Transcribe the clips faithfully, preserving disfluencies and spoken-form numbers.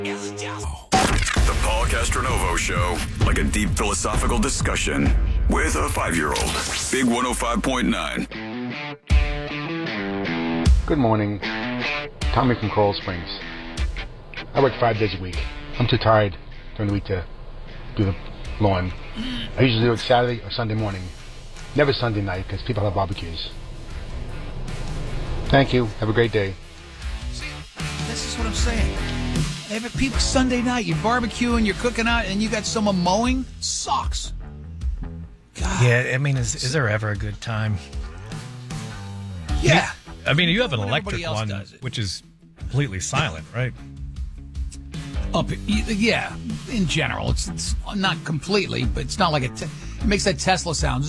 The Paul Castronovo Show, like a deep philosophical discussion with a five-year-old. Big one oh five point nine. Good morning. Tommy from Coral Springs. I work five days a week. I'm too tired during the week to do the lawn. I usually do it Saturday or Sunday morning. Never Sunday night because people have barbecues. Thank you. Have a great day. See, this is what I'm saying. Every people Sunday night, you're barbecuing, you're cooking out, and you got someone mowing. Sucks. God. Yeah, I mean, is is there ever a good time? Yeah. I mean, you have an When electric everybody else one, does it. which is completely silent, right? Up, yeah, in general, it's, it's not completely, but it's not like a. Te- it makes that Tesla sound.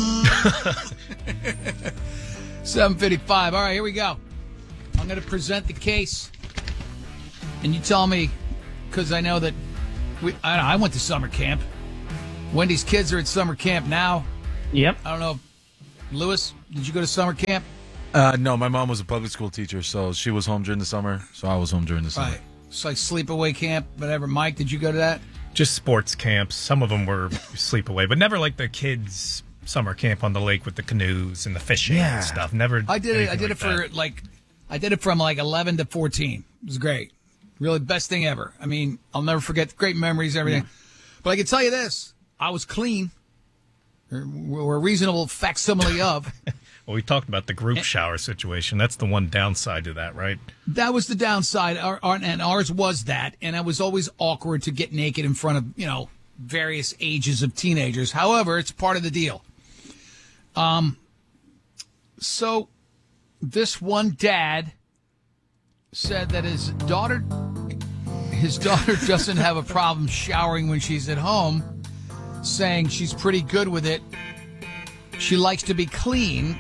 seven fifty-five. All right, here we go. I'm going to present the case, and you tell me, because I know that we. I, I went to summer camp. Wendy's kids are at summer camp now. Yep. I don't know, Lewis. Did you go to summer camp? Uh, no, my mom was a public school teacher, so she was home during the summer, so I was home during the summer. Right. It's like sleepaway camp, whatever. Mike, did you go to that? Just sports camps. Some of them were sleepaway, but never like the kids' summer camp on the lake with the canoes and the fishing Yeah. and stuff. Never. I did it. I did anything it for like that. like, I did it from like eleven to fourteen. It was great. Really, best thing ever. I mean, I'll never forget. Great memories, everything. But I can tell you this: I was clean, or, or a reasonable facsimile of. Well, we talked about the group shower situation. That's the one downside to that, right? That was the downside, our, our, and ours was that. And I was always awkward to get naked in front of, you know, various ages of teenagers. However, it's part of the deal. Um. So, this one dad said that his daughter, his daughter doesn't have a problem showering when she's at home, saying she's pretty good with it. She likes to be clean.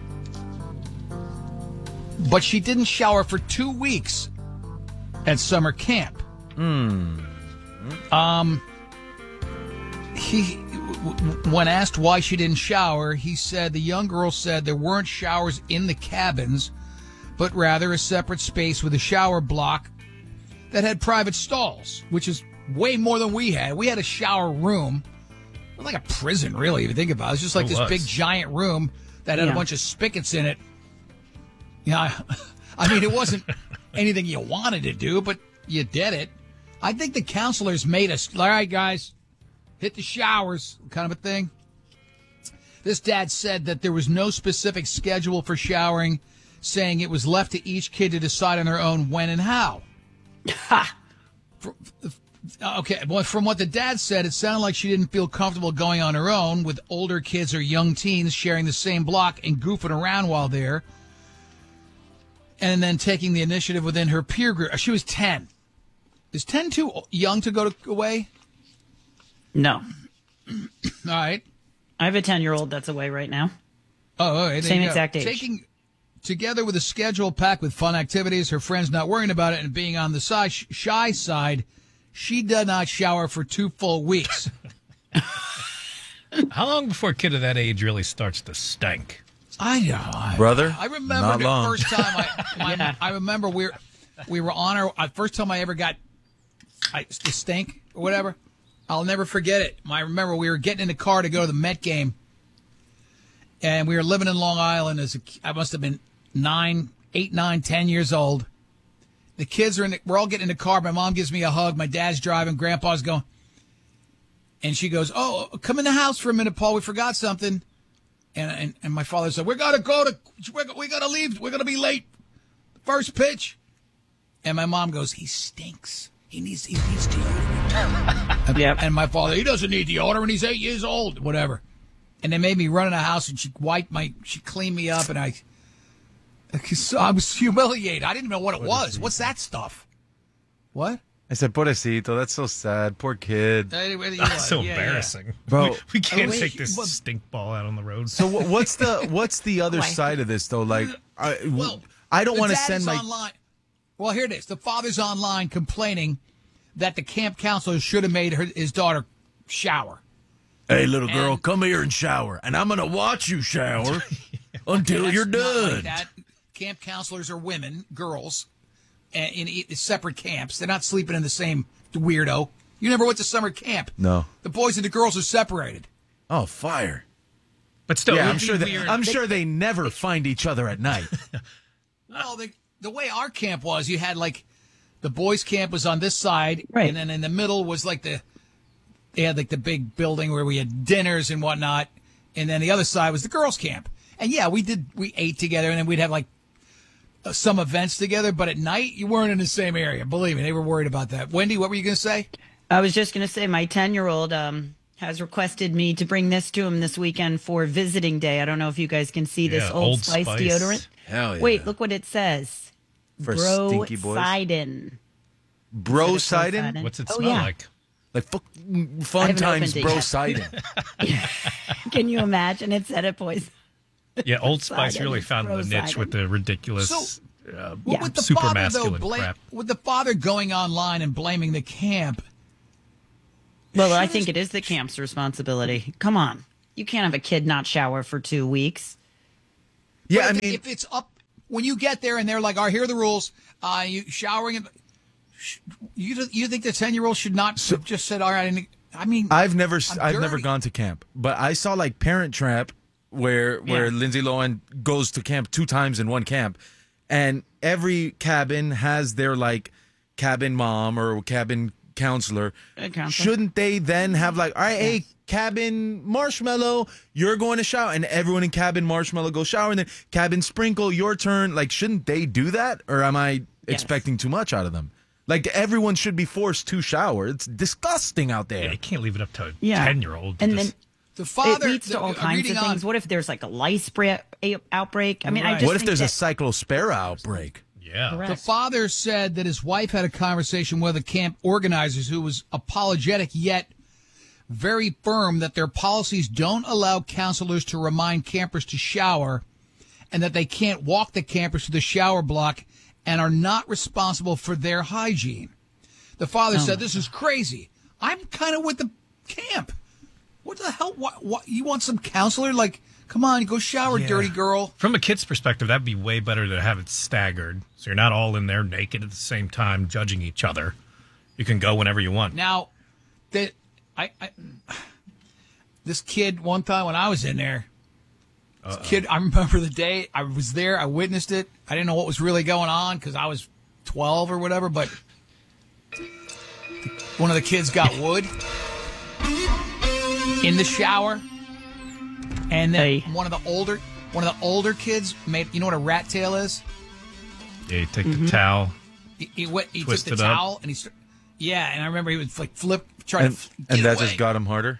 But she didn't shower for two weeks at summer camp. Hmm. Um, he, when asked why she didn't shower, he said the young girl said there weren't showers in the cabins, but rather a separate space with a shower block that had private stalls, which is way more than we had. We had a shower room, like a prison, really, if you think about it. It's just like It this was. big giant room that had Yeah. a bunch of spigots in it. Yeah, I mean, it wasn't anything you wanted to do, but you did it. I think the counselors made us, all right, guys, hit the showers, kind of a thing. This dad said that there was no specific schedule for showering, saying it was left to each kid to decide on their own when and how. For- Okay, well, from what the dad said, it sounded like she didn't feel comfortable going on her own with older kids or young teens sharing the same block and goofing around while there, and then taking the initiative within her peer group. She was ten. Is ten too young to go to, away? No. All right. I have a ten-year-old that's away right now. Oh, all right. there Same you go. exact age. Taking together with a schedule packed with fun activities, her friends not worrying about it, and being on the shy, shy side, she did not shower for two full weeks. How long before a kid of that age really starts to stink? I know, I, Brother, I remember not the long. first time I, my, I remember we were, we were on our uh, first time I ever got I, the stink or whatever. I'll never forget it. I remember we were getting in the car to go to the Met game, and we were living in Long Island. As a, I must have been nine, eight, nine, ten years old. The kids are in. The, we're all getting in the car. My mom gives me a hug. My dad's driving. Grandpa's going, and she goes, "Oh, come in the house for a minute, Paul. We forgot something." And, and and my father said, "We gotta go to, we're, we gotta leave. We're gonna be late. First pitch." And my mom goes, "He stinks. He needs he needs deodorant." Yep. And my father, "He doesn't need deodorant. He's eight years old. Whatever." And they made me run in the house, and she wiped my, she cleaned me up, and I, I was humiliated. I didn't know what it was. What's that stuff? What? I said, pobrecito, that's so sad. Poor kid. Anyway, you That's so know, yeah, yeah. embarrassing, Bro. We, we can't wait, take this but- stink ball out on the road. So wh- what's the what's the other Why? side of this, though? Like, I, Well, I don't the want to dad send is my... online. Well, here it is. The father's online complaining that the camp counselor should have made her, his daughter shower. Hey, little girl, And- come here and shower, and I'm going to watch you shower until That's you're not like done. that. Camp counselors are women, girls, and in, in separate camps. They're not sleeping in the same weirdo. You never went to summer camp. No. The boys and the girls are separated. Oh, fire. But still, Yeah, it'd I'm be sure they, weird. I'm sure they never find each other at night. Well, the, the way our camp was, you had like the boys' camp was on this side, Right. and then in the middle was like the they had like the big building where we had dinners and whatnot, and then the other side was the girls' camp. And yeah, we did we ate together, and then we'd have like uh, some events together. But at night, you weren't in the same area. Believe me, they were worried about that. Wendy, what were you going to say? I was just going to say my ten-year-old um, has requested me to bring this to him this weekend for visiting day. I don't know if you guys can see this Yeah, Old, Old Spice, Spice. deodorant. Hell yeah. Wait, look what it says. For Bro stinky boys. Sidon. Bro Instead of Sidon? Sidon. What's it Oh, smell yeah. like? Like fuck, I fun haven't times, opened it Bro yet. Sidon. Can you imagine? It said it, boys. Yeah, Old Spice Sidon. really found Bro the niche Sidon. with the ridiculous, So- uh, Well, Yeah. with the super father, masculine though, blame, crap. with the father going online and blaming the camp. Well, I think it is the camp's responsibility. Come on. You can't have a kid not shower for two weeks. Yeah, I But if, mean, if it's up when you get there and they're like, "All right, here are the rules." Uh, you showering. And, sh- you you think the ten year old should not have just said, "All right"? And, I mean, I've never I'm I've never dirty. gone to camp, but I saw like Parent Trap where where Yeah. Lindsay Lohan goes to camp two times in one camp, and every cabin has their like cabin mom or cabin counselor. A counselor. Shouldn't they then have like, all right, hey, cabin Marshmallow, you're going to shower, and everyone in cabin Marshmallow go shower, and then cabin Sprinkle, your turn. Like, shouldn't they do that, or am I expecting too much out of them? Like, everyone should be forced to shower. It's disgusting out there. Yeah, you can't leave it up to a Yeah. ten-year-old. And then the father it leads to the- all I'm kinds of reading things. on- What if there's like a lice spray a- outbreak? I mean, I Right. just What if think there's a that, cyclospora outbreak? yeah. The Correct. father said that his wife had a conversation with the camp organizers who was apologetic yet very firm that their policies don't allow counselors to remind campers to shower and that they can't walk the campers to the shower block and are not responsible for their hygiene. The father said, "This is crazy. I'm kind of with the camp. What the hell? What, what, you want some counselor? Like, come on, go shower, Yeah. dirty girl." From a kid's perspective, that'd be way better to have it staggered, so you're not all in there naked at the same time judging each other. You can go whenever you want. Now, that I, I, this kid one time when I was in there, this kid, I remember the day I was there. I witnessed it. I didn't know what was really going on because I was twelve or whatever. But one of the kids got wood in the shower, and then Hey. one of the older one of the older kids made. You know what a rat tail is? Yeah, you take the towel. He, he went. He took Twist the it up. towel and he. st- Yeah, and I remember he would like flip, try And, to. f- and get that away. just got him harder?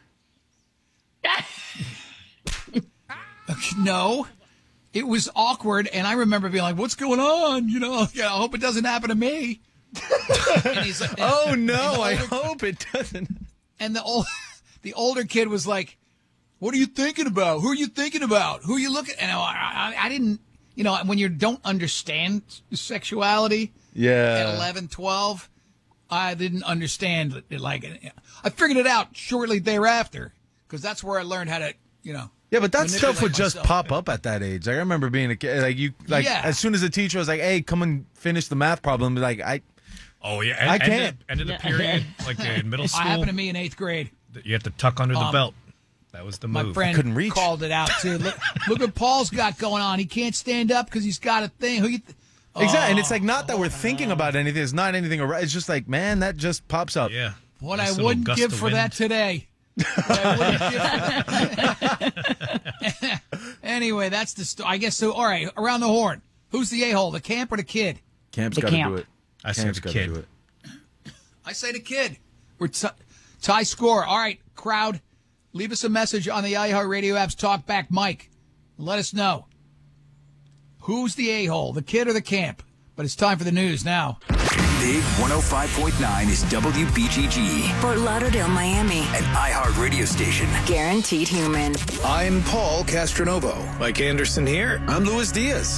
No, it was awkward, and I remember being like, "What's going on?" You know, yeah, I hope it doesn't happen to me. and he's like, Oh, and no, the I older- hope it doesn't. And the old, the older kid was like, "What are you thinking about? Who are you thinking about? Who are you looking?" And I, I, I didn't, you know, when you don't understand sexuality at Yeah. eleven, twelve, I didn't understand it. Like, I figured it out shortly thereafter because that's where I learned how to, you know. Yeah, but that stuff manipulate would just myself. pop up at that age. Like, I remember being a kid, like you, like Yeah. as soon as the teacher was like, "Hey, come and finish the math problem," like I, Oh, yeah. I End, can't. End of, end of the period, like in middle It school, happened to me in eighth grade. you have to tuck under the Um, belt. That was the My move. friend couldn't reach. called it out too. Look, look what Paul's got going on. He can't stand up because he's got a thing. Who you? Th- exactly, and it's like not that we're thinking about anything. It's not anything. ar- It's just like, man, that just pops up. Yeah. What Nice I little wouldn't gust give of for wind. that today. What I wouldn't give for- anyway, that's the story. I guess so. All right, around the horn. Who's the a-hole, the camp or the kid? Camp's The got to camp. do it. I say Camp's the gotta kid. do it. I say the kid. We're t- tie score. All right, crowd, leave us a message on the iHeartRadio app's Talk Back Mike. Let us know. Who's the a-hole, the kid or the camp? But it's time for the news now. Big one oh five point nine is W B G G, Fort Lauderdale, Miami. an iHeart radio station. Guaranteed human. I'm Paul Castronovo. Mike Anderson here. I'm Luis Diaz.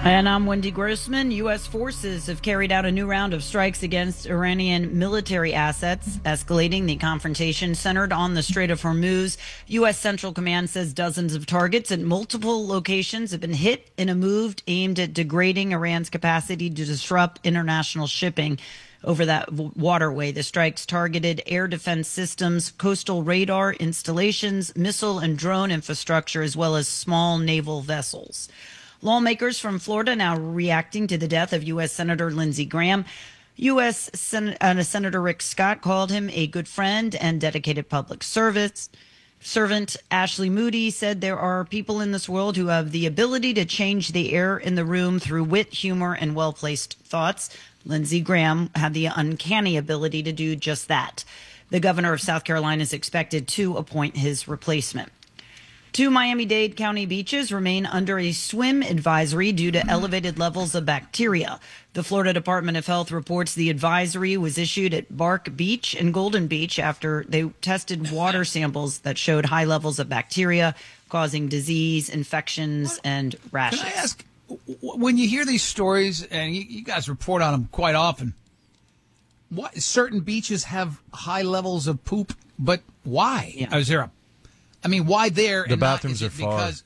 And I'm Wendy Grossman. U S forces have carried out a new round of strikes against Iranian military assets, escalating the confrontation centered on the Strait of Hormuz. U S Central Command says dozens of targets at multiple locations have been hit in a move aimed at degrading Iran's capacity to disrupt international shipping over that w- waterway. The strikes targeted air defense systems, coastal radar installations, missile and drone infrastructure, as well as small naval vessels. Lawmakers from Florida now reacting to the death of U S. Senator Lindsey Graham. U S. Sen- uh, Senator Rick Scott called him a good friend and dedicated public service. Servant Ashley Moody said there are people in this world who have the ability to change the air in the room through wit, humor, and well-placed thoughts. Lindsey Graham had the uncanny ability to do just that. The governor of South Carolina is expected to appoint his replacement. Two Miami-Dade County beaches remain under a swim advisory due to elevated levels of bacteria. The Florida Department of Health reports the advisory was issued at Bark Beach and Golden Beach after they tested water samples that showed high levels of bacteria causing disease, infections, and rashes. Can I ask, when you hear these stories, and you, you guys report on them quite often, what certain beaches have high levels of poop, but why? Yeah. Is there a I mean, why there? The and not, bathrooms is are it far. Because,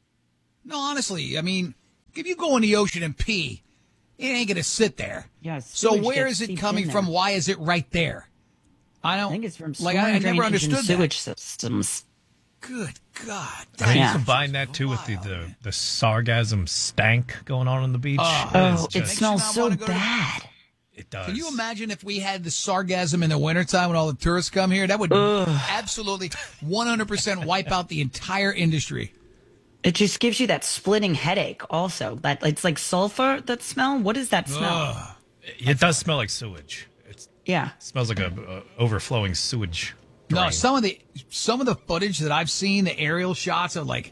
no, honestly, I mean, if you go in the ocean and pee, it ain't going to sit there. Yeah, so sewage where gets is it seeped coming in from? there. Why is it right there? I don't I think it's from like. storm I, I never drainage understood and that. sewage systems. Good God! I that mean, Yeah. you combine that too with the, the, the sargasm stank going on on the beach. Oh, Oh, It's it just- smells not so wanna go to- bad. it does. Can you imagine if we had the sargasm in the wintertime when all the tourists come here? That would absolutely one hundred percent wipe out the entire industry. It just gives you that splitting headache also. That it's like sulfur, that smell. What is that smell? Ugh. It does smell like sewage. It's, Yeah. it smells like a, a overflowing sewage. No, drain. some of the some of the footage that I've seen, the aerial shots of like,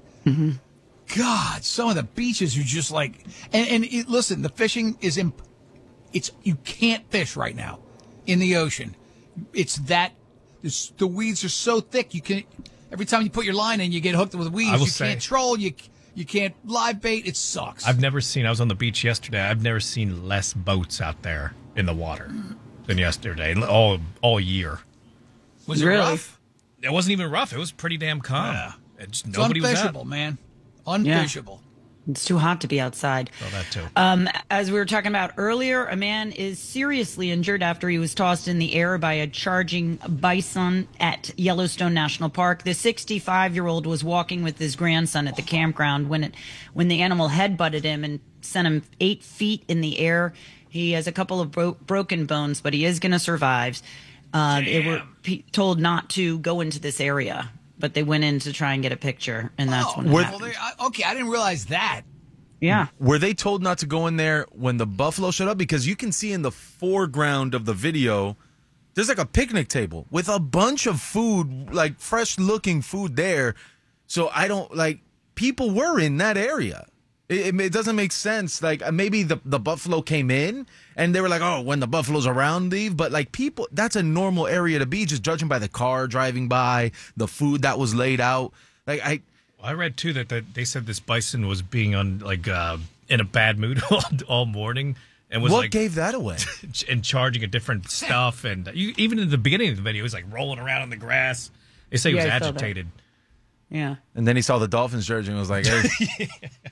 God, some of the beaches are just like, and, and it, listen, the fishing is imp- it's you can't fish right now in the ocean. It's that it's, the weeds are so thick you can every time you put your line in, you get hooked with weeds. I will You say- can't troll. You you can't live bait. It sucks. I've never seen, I was on the beach yesterday. I've never seen less boats out there in the water than yesterday, all all year. Was it Really? rough? It wasn't even rough. It was pretty damn calm. Yeah. It just, It's nobody was out. unfishable, man. Unfishable. It's too hot to be outside. Oh, that too. Um, as we were talking about earlier, a man is seriously injured after he was tossed in the air by a charging bison at Yellowstone National Park. The sixty-five-year-old was walking with his grandson at the campground when it when the animal head-butted him and sent him eight feet in the air. He has a couple of bro- broken bones, but he is going to survive. Uh, they were pe- told not to go into this area, but they went in to try and get a picture, and that's Oh, when it well, happened. they, I, okay, I didn't realize that. Yeah. Were they told not to go in there when the buffalo showed up? Because you can see in the foreground of the video, there's like a picnic table with a bunch of food, like fresh looking food there. So I don't like people were in that area. It, it, it doesn't make sense. Like uh, maybe the, the buffalo came in and they were like, oh, when the buffalo's around, leave. But like people, that's a normal area to be, just judging by the car driving by, the food that was laid out. Like I. I read too that, that they said this bison was being on like uh, in a bad mood all, all morning and was What like gave that away? and charging at different stuff and you, even in the beginning of the video he was like rolling around on the grass. They say he Yeah, was I saw that. agitated. Yeah. And then he saw the Dolphins jersey and was like, hey.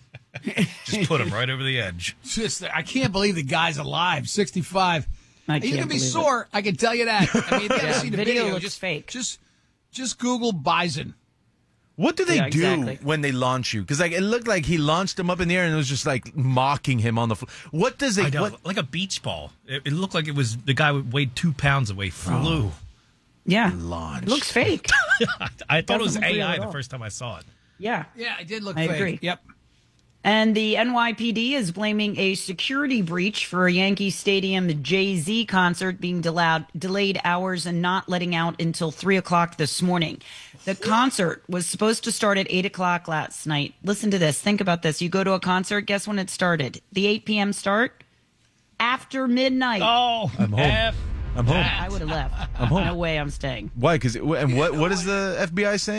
Just put him right over the edge. Just, I can't believe the guy's alive, sixty-five. I He's can't gonna be believe it. sore. I can tell you that. I mean, if you haven't Yeah, seen the video video, looks just fake. Just, just Google bison. What do they Yeah, do exactly. when they launch you? Because like it looked like he launched him up in the air and it was just like mocking him on the floor. What does I it? know, What, like a beach ball. It, it looked like it was the guy weighed two pounds away flew. Yeah. Launched. It looks fake. I thought it was Doesn't look A real I at the all. first time I saw it. Yeah. Yeah, it did look I fake. agree. Yep. And the N Y P D is blaming a security breach for a Yankee Stadium Jay-Z concert being delayed, delayed hours and not letting out until three o'clock this morning. The concert was supposed to start at eight o'clock last night. Listen to this. Think about this. You go to a concert, guess when it started? The eight p.m. start? After midnight. Oh, I'm home. F- I'm home. I would have left. I'm home. No way I'm staying. Why? Because and what? What is the F B I saying?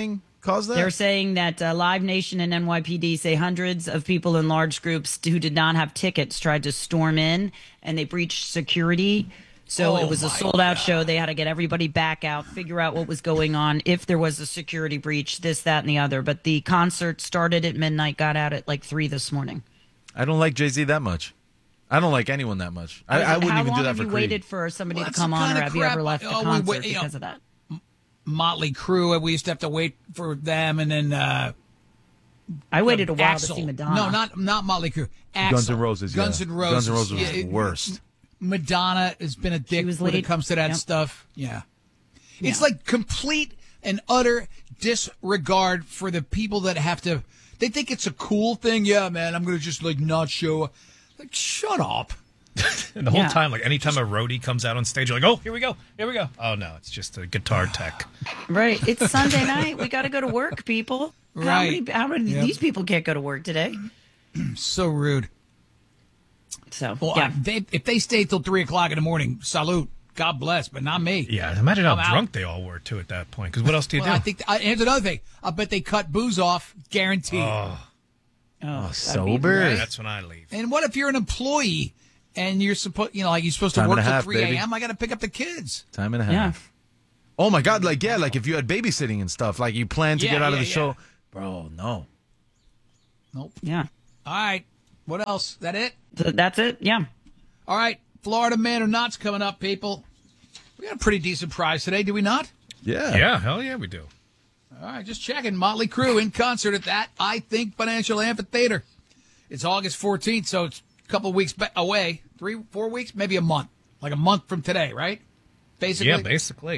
caused that? They're saying that uh, Live Nation and N Y P D say hundreds of people in large groups who did not have tickets tried to storm in, and they breached security. So Oh, it was a my sold-out God. show. They had to get everybody back out, figure out what was going on, if there was a security breach, this, that, and the other. But the concert started at midnight, got out at like three this morning. I don't like Jay-Z that much. I don't like anyone that much. I, I wouldn't How even long do that have for you Creed. waited for somebody Well, to that's come the on, kind or of have you crap ever I- left the oh, we concert wait, you know, because of that? Motley Crue. We used to have to wait for them, and then uh, I waited a while Axl. to see Madonna. No, not not Motley Crue. Axl. Guns N' Roses, yeah. Guns N' Roses. Guns N' Roses was Yeah, the it- worst. Madonna has been a dick was when it late. comes to that Yep. stuff. Yeah. It's Yeah. like complete and utter disregard for the people that have to. They think it's a cool thing. Yeah, man, I'm going to just like not show. Like, shut up. And the whole Yeah. time, like anytime a roadie comes out on stage, you're like, oh, here we go, here we go. Oh no, it's just a guitar tech. Right. It's Sunday night. We got to go to work, people. How Right. many, how many Yep. these people can't go to work today? So rude. So, Well, yeah. I- they, if they stay till three o'clock in the morning, salute. God bless, but not me. Yeah, imagine how I'm out. drunk they all were too at that point. Because what else do you Well, do? I think I, here's another thing. I bet they cut booze off, guaranteed. oh, Oh, Sober? Right. that's when I leave. And what if you're an employee and you're supposed, you know, like you're supposed to Time work and a till half, three baby. a.m. I got to pick up the kids. Time and a half. Yeah. Oh my God! Like yeah, like if you had babysitting and stuff, like you plan to Yeah, get out of yeah, the yeah. show, bro. No. Nope. Yeah. All right. What else? That it? So that's it. Yeah. All right. Florida Man or Not's coming up, people. We got a pretty decent prize today, do we not? Yeah. Yeah, hell yeah, we do. All right, just checking. Motley Crue in concert at that I Think Financial Amphitheater. It's August fourteenth, so it's a couple weeks ba- away. Three, four weeks, maybe a month. Like a month from today, right? Basically. Yeah, basically.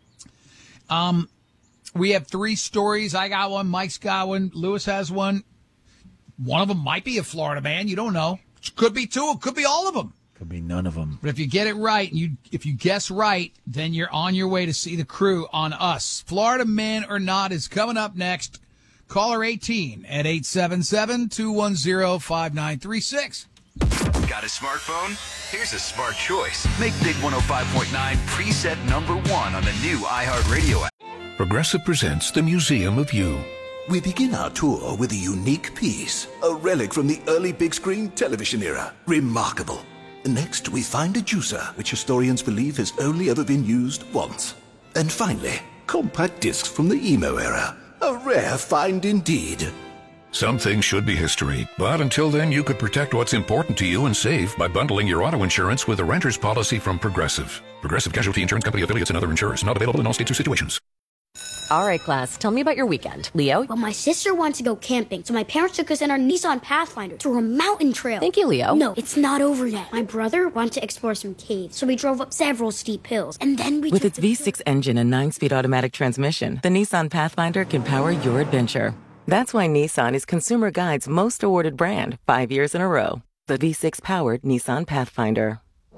We have three stories. I got one. Mike's got one. Lewis has one. One of them might be a Florida man. You don't know. It could be two. It could be all of them. Could be none of them. But if you get it right, and you if you guess right, then you're on your way to see the Crew on us. Florida Man or Not is coming up next. Caller eighteen at eight seven seven, two one zero, five nine three six. Got a smartphone? Here's a smart choice. Make Big one oh five point nine preset number one on the new iHeartRadio app. Progressive presents the Museum of You. We begin our tour with a unique piece, a relic from the early big screen television era. Remarkable. Next, we find a juicer, which historians believe has only ever been used once. And finally, compact discs from the emo era. A rare find indeed. Some things should be history, but until then, you could protect what's important to you and save by bundling your auto insurance with a renter's policy from Progressive. Progressive Casualty Insurance Company affiliates and other insurers. Not available in all states or situations. All right, class, tell me about your weekend. Leo? Well, my sister wants to go camping, so my parents took us in our Nissan Pathfinder to a mountain trail. Thank you, Leo. No, it's not over yet. My brother wanted to explore some caves, so we drove up several steep hills, and then we With took its the- V six engine and nine-speed automatic transmission, the Nissan Pathfinder can power your adventure. That's why Nissan is Consumer Guide's most awarded brand, five years in a row. The V six-powered Nissan Pathfinder.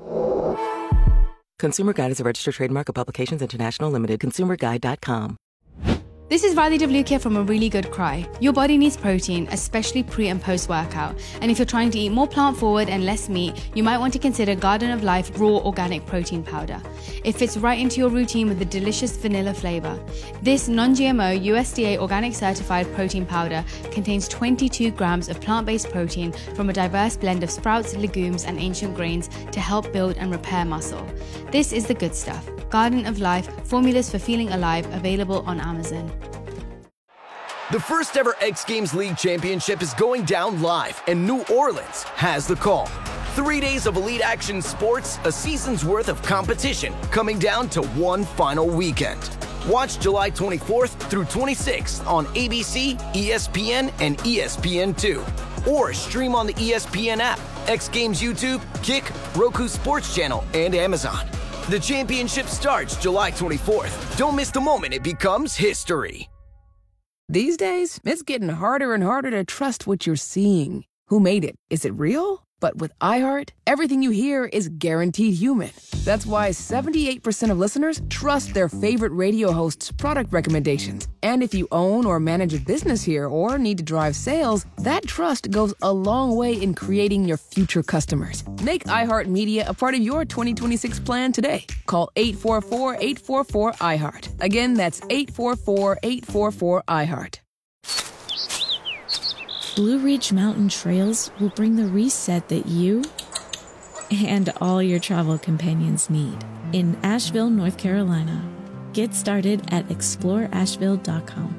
Consumer Guide is a registered trademark of Publications International Limited. consumer guide dot com. This is Riley DeVlukia from A Really Good Cry. Your body needs protein, especially pre and post workout. And if you're trying to eat more plant forward and less meat, you might want to consider Garden of Life Raw Organic Protein Powder. It fits right into your routine with a delicious vanilla flavor. This non-G M O U S D A organic certified protein powder contains twenty-two grams of plant-based protein from a diverse blend of sprouts, legumes, and ancient grains to help build and repair muscle. This is the good stuff. Garden of Life, formulas for feeling alive, available on Amazon. The first ever X Games League Championship is going down live, and New Orleans has the call. Three days of elite action sports, a season's worth of competition, coming down to one final weekend. Watch July twenty-fourth through twenty-sixth on A B C, E S P N, and E S P N two. Or stream on the E S P N app, X Games YouTube, Kick, Roku Sports Channel, and Amazon. The championship starts July twenty-fourth. Don't miss the moment it becomes history. These days, it's getting harder and harder to trust what you're seeing. Who made it? Is it real? But with iHeart, everything you hear is guaranteed human. That's why seventy-eight percent of listeners trust their favorite radio host's product recommendations. And if you own or manage a business here or need to drive sales, that trust goes a long way in creating your future customers. Make iHeartMedia a part of your twenty twenty-six plan today. Call eight four four, eight four four, iHeart. Again, that's eight four four, eight four four, iHeart. Blue Ridge Mountain Trails will bring the reset that you and all your travel companions need in Asheville, North Carolina. Get started at explore asheville dot com.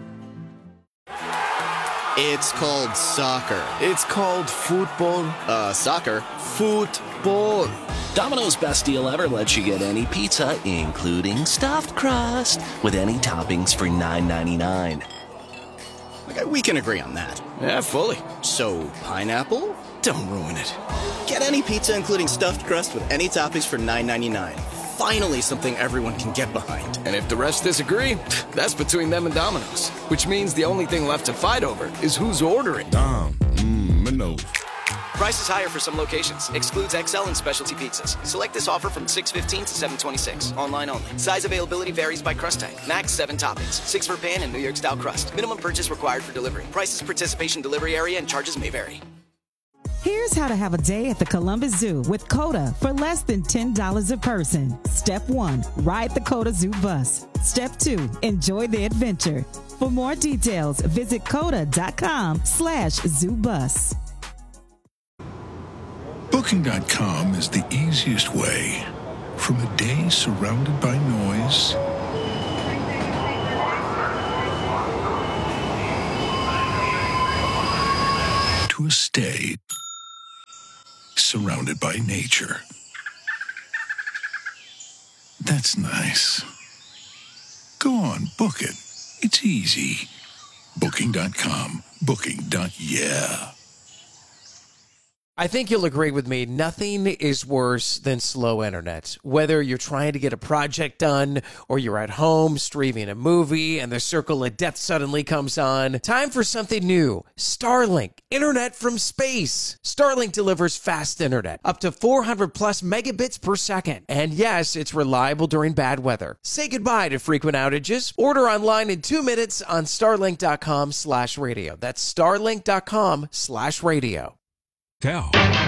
It's called soccer. It's called football. Uh, soccer. Football. Domino's Best Deal Ever lets you get any pizza, including stuffed crust, with any toppings for nine ninety-nine. Okay, we can agree on that. Yeah, fully. So, pineapple? Don't ruin it. Get any pizza, including stuffed crust, with any toppings for nine ninety-nine. Finally, something everyone can get behind. And if the rest disagree, that's between them and Domino's. Which means the only thing left to fight over is who's ordering. Dom, mmm, no. Price is higher for some locations. Excludes X L and specialty pizzas. Select this offer from six fifteen to seven twenty-six. Online only. Size availability varies by crust type. Max seven toppings. Six for pan and New York style crust. Minimum purchase required for delivery. Prices, participation, delivery area, and charges may vary. Here's how to have a day at the Columbus Zoo with CODA for less than ten dollars a person. Step one, ride the CODA Zoo bus. Step two, enjoy the adventure. For more details, visit coda.com slash zoo bus. Booking dot com is the easiest way from a day surrounded by noise to a stay surrounded by nature. That's nice. Go on, book it. It's easy. Booking dot com. Booking. Yeah. I think you'll agree with me, nothing is worse than slow internet. Whether you're trying to get a project done or you're at home streaming a movie and the circle of death suddenly comes on, time for something new. Starlink, internet from space. Starlink delivers fast internet, up to four hundred plus megabits per second. And yes, it's reliable during bad weather. Say goodbye to frequent outages. Order online in two minutes on starlink.com slash radio. That's starlink.com slash radio. Tell.